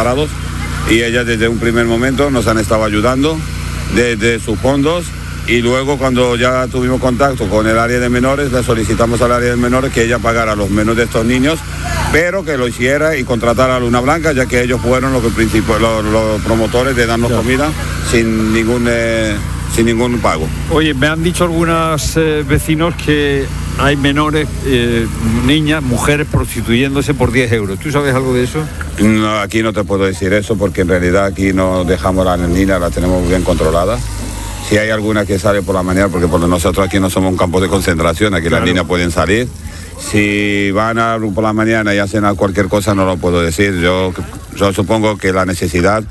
desamparados, y ellas desde un primer momento nos han estado ayudando desde sus fondos, y luego cuando ya tuvimos contacto con el área de menores, le solicitamos al área de menores que ella pagara los menús de estos niños, pero que lo hiciera y contratara a Luna Blanca, ya que ellos fueron los promotores de darnos comida sin ningún pago. Oye, me han dicho algunos vecinos que hay menores, niñas, mujeres prostituyéndose por 10 euros. ¿Tú sabes algo de eso? No, aquí no te puedo decir eso, porque en realidad aquí no dejamos a las niñas, las tenemos bien controladas. Si hay alguna que sale por la mañana, porque por nosotros aquí no somos un campo de concentración, aquí las niñas pueden salir. Si van por la mañana y hacen cualquier cosa, no lo puedo decir. Yo supongo que la necesidad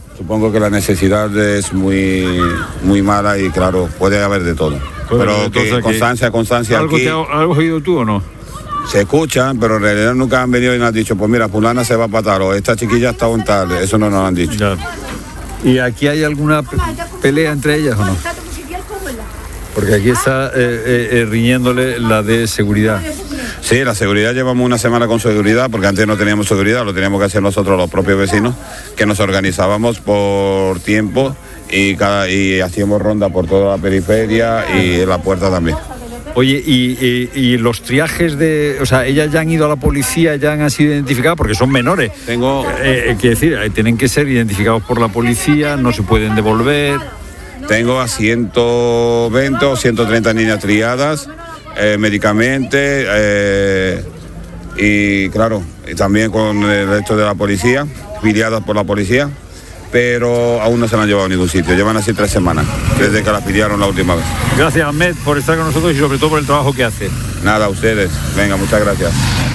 es muy mala, y claro, puede haber de todo. Pero que constancia ¿Algo aquí... ¿Algo has oído tú o no? Se escuchan, pero en realidad nunca han venido y nos han dicho, pues mira, fulana se va a patar, o esta chiquilla está un tal. Eso no nos lo han dicho. Ya. ¿Y aquí hay alguna pelea entre ellas o no? Porque aquí está riñéndole la de seguridad. Sí, la seguridad, llevamos una semana con seguridad, porque antes no teníamos seguridad, lo teníamos que hacer nosotros los propios vecinos, que nos organizábamos por tiempo y hacíamos ronda por toda la periferia y en la puerta también. Oye, y los triajes o sea, ellas ya han ido a la policía, ya han sido identificadas, porque son menores. Quiero decir, tienen que ser identificados por la policía, no se pueden devolver. Tengo a 120 o 130 niñas triadas, médicamente, y claro, y también con el resto de la policía, filiadas por la policía, pero aún no se la han llevado a ningún sitio. Llevan así 3 semanas, desde que la pidieron la última vez. Gracias, Ahmed, por estar con nosotros y sobre todo por el trabajo que hace. Nada, a ustedes. Venga, muchas gracias.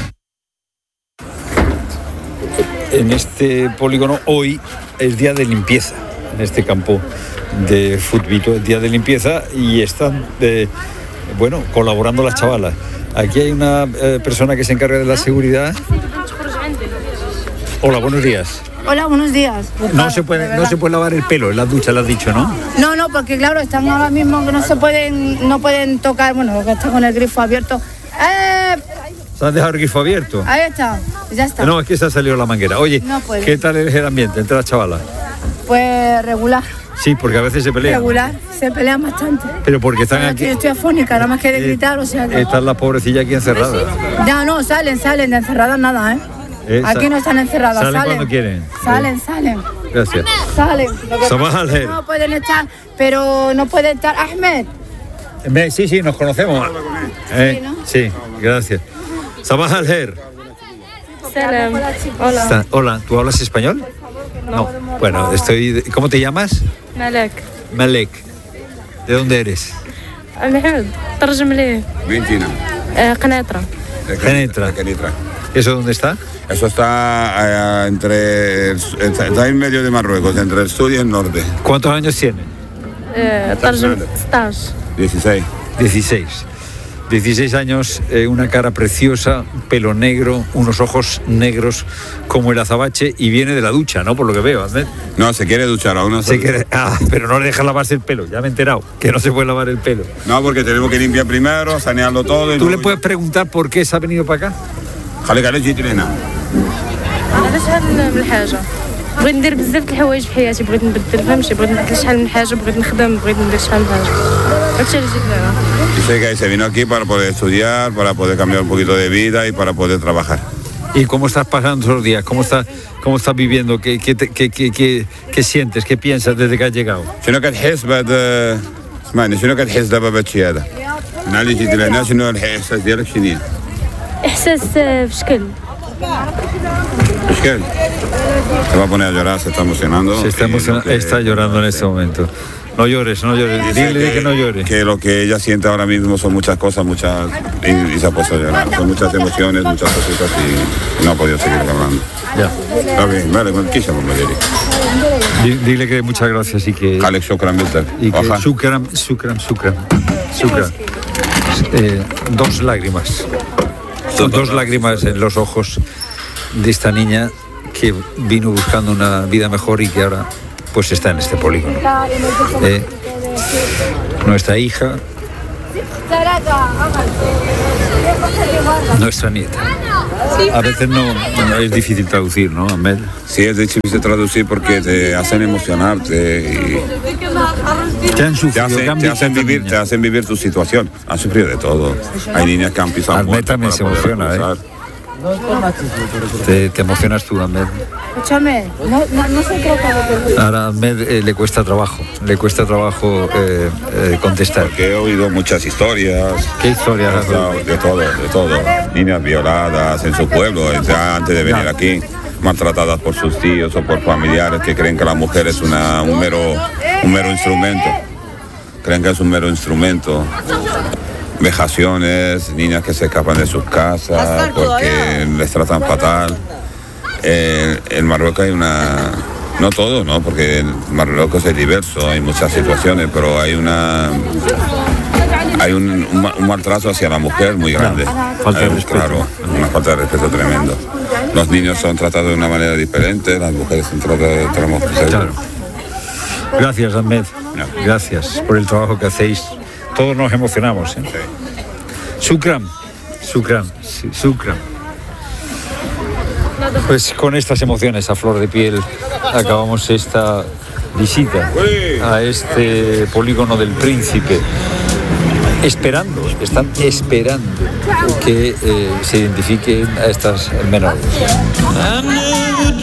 En este polígono hoy es día de limpieza, en este campo de Futbito es día de limpieza, y están colaborando las chavalas. Aquí hay una persona que se encarga de la seguridad. Hola, buenos días. Hola, buenos días. No se puede lavar el pelo en las duchas, lo has dicho, ¿no? No, porque claro, están ahora mismo que no pueden tocar, que está con el grifo abierto. ¿Se has dejado el grifo abierto? Ahí está, ya está. No, es que se ha salido la manguera. Oye, ¿qué tal es el ambiente entre las chavalas? Pues regular. Sí, porque a veces se pelean. Regular, se pelean bastante. Pero porque están aquí... Yo estoy afónica, nada más que de gritar, o sea que... Están las pobrecillas aquí encerradas. Ya, no, salen, de encerradas nada, aquí no están encerradas, salen cuando quieren. Salen. Gracias. Salen. Sabah al-Khair. No pueden estar, pero no pueden estar... Ahmed. Sí, nos conocemos. Sí, ¿no? Sí, gracias. Sabah al-Khair. Salam. Hola. Hola, ¿tú hablas español? No. Bueno, ¿cómo te llamas? Malek. ¿De dónde eres? Ventina. Canetra. ¿Eso dónde está? Eso está está en medio de Marruecos, entre el sur y el norte. ¿Cuántos años tiene? 16. 16 años, una cara preciosa, pelo negro, unos ojos negros como el azabache, y viene de la ducha, ¿no? Por lo que veo, Ahmed. No, se quiere duchar aún. Pero no le deja lavarse el pelo, ya me he enterado, que no se puede lavar el pelo. No, porque tenemos que limpiar primero, sanearlo todo. ¿Tú le puedes preguntar por qué se ha venido para acá? بغيت ندير بزاف د الحوايج في حياتي، بغيت نبدل، فهمتي، بغيت نبدل شحال من حاجه، بغيت نخدم، بغيت ندير شحال من حاجه. هادشي اللي جيت لهنا. Dice que se vino aquí para poder estudiar, para poder cambiar un poquito de vida y para poder trabajar. ¿Y cómo estás pasando esos días? ¿Cómo estás viviendo? ¿Qué sientes? ¿Qué piensas desde que has llegado? شنو كتحس بعد اسمعني شنو كتحس دابا بهادشي هذا؟ من اللي جيت لهنا شنو الاحساس ديالك شنو؟ احساس بشكل Se va a poner a llorar, se está emocionando. Está llorando en este momento. No llores. Dile que no llore. Que lo que ella siente ahora mismo son muchas cosas, y se ha puesto a llorar. Son muchas emociones, muchas cositas, y no ha podido seguir hablando. Ya. Está bien, vale, quísamo, Mayeri. Dile que muchas gracias y que... Alex, shukran, y que shukran. 2 lágrimas. Son 2 lágrimas en los ojos de esta niña que vino buscando una vida mejor y que ahora pues está en este polígono. Nuestra hija Nuestra nieta. A veces no es difícil traducir, ¿no, Ahmed? Sí, es difícil traducir porque te hacen emocionarte y Te han sufrido, ¿qué han te visto hacen estas vivir, niñas? te hacen vivir tu situación. Han sufrido de todo. Hay niñas que han pisado Ahmed muertas también para se poder emociona, cruzar. Te emocionas tú, Ahmed. Escúchame, no se trata de... Ahora a Ahmed le cuesta trabajo contestar. Que he oído muchas historias. ¿Qué historias has oído? De todo. Niñas violadas en su pueblo, ya antes de venir aquí, maltratadas por sus tíos o por familiares que creen que la mujer es un mero instrumento. Creen que es un mero instrumento. Vejaciones, niñas que se escapan de sus casas porque les tratan fatal. En Marruecos hay una... No todo, ¿no? Porque en Marruecos es diverso, hay muchas situaciones, pero hay un maltrato hacia la mujer muy grande. Falta de respeto. Claro, una falta de respeto tremendo. Los niños son tratados de una manera diferente, las mujeres son tratadas de otra manera. Claro. Gracias, Ahmed. Gracias por el trabajo que hacéis. Todos nos emocionamos, ¿eh? Shukran. Pues con estas emociones a flor de piel acabamos esta visita a este polígono del Príncipe. Están esperando que se identifiquen a estas menores.